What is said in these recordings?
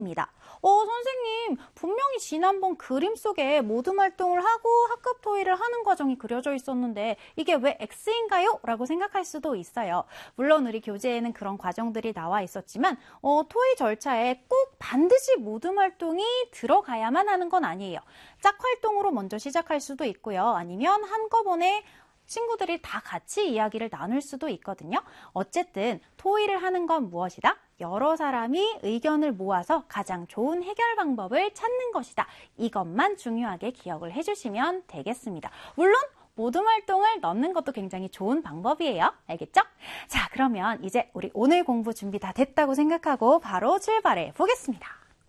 입니다. 선생님, 분명히 지난번 그림 속에 모둠 활동을 하고 학급 토의를 하는 과정이 그려져 있었는데 이게 왜 X인가요? 라고 생각할 수도 있어요. 물론 우리 교재에는 그런 과정들이 나와 있었지만 토의 절차에 꼭 반드시 모둠 활동이 들어가야만 하는 건 아니에요. 짝 활동으로 먼저 시작할 수도 있고요. 아니면 한꺼번에 친구들이 다 같이 이야기를 나눌 수도 있거든요. 어쨌든 토의를 하는 건 무엇이다? 여러 사람이 의견을 모아서 가장 좋은 해결 방법을 찾는 것이다. 이것만 중요하게 기억을 해주시면 되겠습니다. 물론 모둠 활동을 넣는 것도 굉장히 좋은 방법이에요. 알겠죠? 자, 그러면 이제 우리 오늘 공부 준비 다 됐다고 생각하고 바로 출발해 보겠습니다.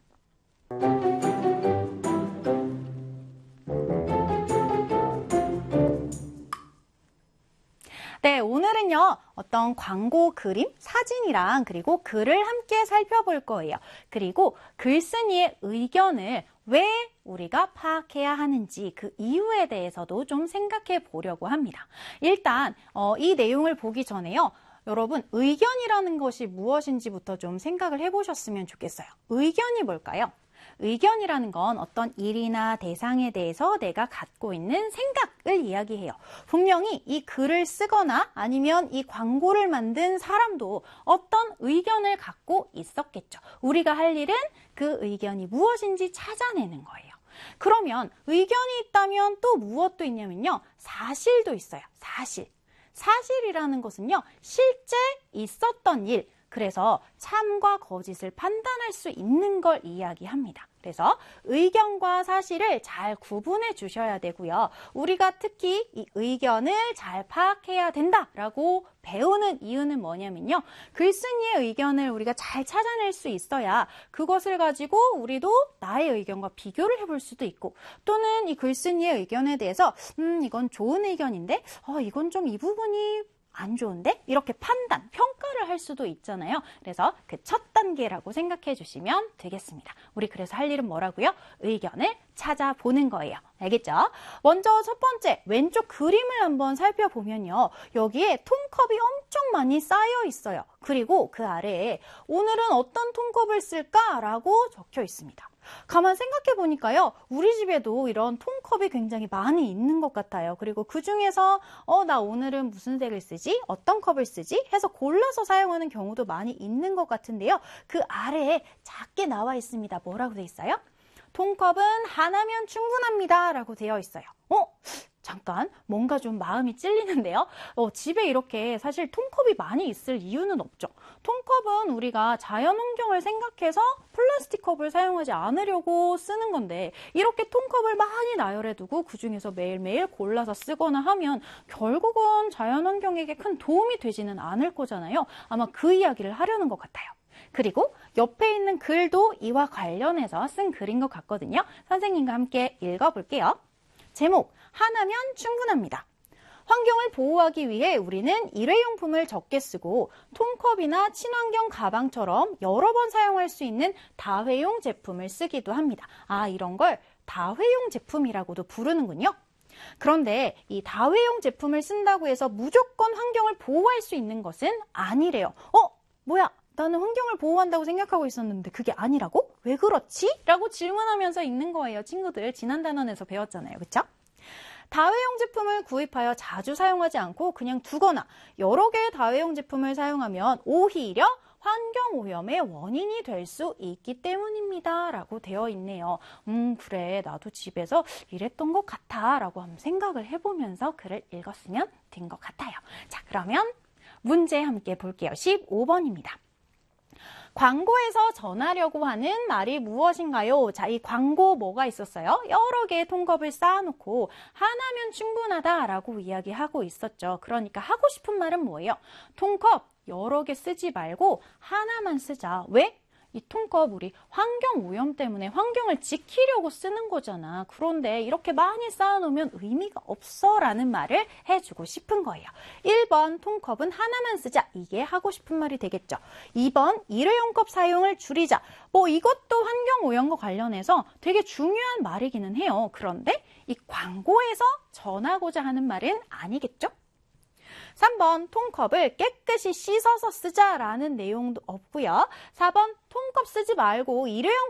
네, 오늘은요, 어떤 광고 그림, 사진이랑 그리고 글을 함께 살펴볼 거예요. 그리고 글쓴이의 의견을 왜 우리가 파악해야 하는지 그 이유에 대해서도 좀 생각해 보려고 합니다. 일단 이 내용을 보기 전에요. 여러분, 의견이라는 것이 무엇인지부터 좀 생각을 해보셨으면 좋겠어요. 의견이 뭘까요? 의견이라는 건 어떤 일이나 대상에 대해서 내가 갖고 있는 생각을 이야기해요. 분명히 이 글을 쓰거나 아니면 이 광고를 만든 사람도 어떤 의견을 갖고 있었겠죠. 우리가 할 일은 그 의견이 무엇인지 찾아내는 거예요. 그러면 의견이 있다면 또 무엇도 있냐면요. 사실도 있어요. 사실. 사실이라는 것은요. 실제 있었던 일. 그래서 참과 거짓을 판단할 수 있는 걸 이야기합니다. 그래서 의견과 사실을 잘 구분해 주셔야 되고요. 우리가 특히 이 의견을 잘 파악해야 된다라고 배우는 이유는 뭐냐면요. 글쓴이의 의견을 우리가 잘 찾아낼 수 있어야 그것을 가지고 우리도 나의 의견과 비교를 해볼 수도 있고 또는 이 글쓴이의 의견에 대해서 이건 좋은 의견인데 이건 좀 이 부분이 안 좋은데? 이렇게 판단, 평가를 할 수도 있잖아요. 그래서 그 첫 단계라고 생각해 주시면 되겠습니다. 우리 그래서 할 일은 뭐라고요? 의견을 찾아보는 거예요. 알겠죠? 먼저 첫 번째, 왼쪽 그림을 한번 살펴보면요. 여기에 통컵이 엄청 많이 쌓여 있어요. 그리고 그 아래에 오늘은 어떤 통컵을 쓸까라고 적혀 있습니다. 가만 생각해 보니까요. 우리 집에도 이런 통컵이 굉장히 많이 있는 것 같아요. 그리고 그 중에서 나 오늘은 무슨 색을 쓰지? 어떤 컵을 쓰지? 해서 골라서 사용하는 경우도 많이 있는 것 같은데요. 그 아래에 작게 나와 있습니다. 뭐라고 돼 있어요? 통컵은 하나면 충분합니다. 라고 되어 있어요. 잠깐 뭔가 좀 마음이 찔리는데요. 집에 이렇게 사실 통컵이 많이 있을 이유는 없죠. 통컵은 우리가 자연환경을 생각해서 플라스틱 컵을 사용하지 않으려고 쓰는 건데 이렇게 통컵을 많이 나열해두고 그중에서 매일매일 골라서 쓰거나 하면 결국은 자연환경에게 큰 도움이 되지는 않을 거잖아요. 아마 그 이야기를 하려는 것 같아요. 그리고 옆에 있는 글도 이와 관련해서 쓴 글인 것 같거든요. 선생님과 함께 읽어볼게요. 제목, 하나면 충분합니다. 환경을 보호하기 위해 우리는 일회용품을 적게 쓰고 통컵이나 친환경 가방처럼 여러 번 사용할 수 있는 다회용 제품을 쓰기도 합니다. 이런 걸 다회용 제품이라고도 부르는군요. 그런데 이 다회용 제품을 쓴다고 해서 무조건 환경을 보호할 수 있는 것은 아니래요. 뭐야? 나는 환경을 보호한다고 생각하고 있었는데 그게 아니라고? 왜 그렇지? 라고 질문하면서 읽는 거예요. 친구들 지난 단원에서 배웠잖아요. 그렇죠? 다회용 제품을 구입하여 자주 사용하지 않고 그냥 두거나 여러 개의 다회용 제품을 사용하면 오히려 환경오염의 원인이 될 수 있기 때문입니다. 라고 되어 있네요. 그래 나도 집에서 이랬던 것 같아 라고 한번 생각을 해보면서 글을 읽었으면 된 것 같아요. 자, 그러면 문제 함께 볼게요. 15번입니다. 광고에서 전하려고 하는 말이 무엇인가요? 자, 이 광고 뭐가 있었어요? 여러 개의 통컵을 쌓아놓고 하나면 충분하다라고 이야기하고 있었죠. 그러니까 하고 싶은 말은 뭐예요? 통컵 여러 개 쓰지 말고 하나만 쓰자. 왜? 이 통컵 우리 환경 오염 때문에 환경을 지키려고 쓰는 거잖아. 그런데 이렇게 많이 쌓아놓으면 의미가 없어 라는 말을 해주고 싶은 거예요. 1번 통컵은 하나만 쓰자. 이게 하고 싶은 말이 되겠죠. 2번 일회용 컵 사용을 줄이자. 이것도 환경 오염과 관련해서 되게 중요한 말이기는 해요. 그런데 이 광고에서 전하고자 하는 말은 아니겠죠? 3번 통컵을 깨끗이 씻어서 쓰자라는 내용도 없고요. 4번 통컵 쓰지 말고 일회용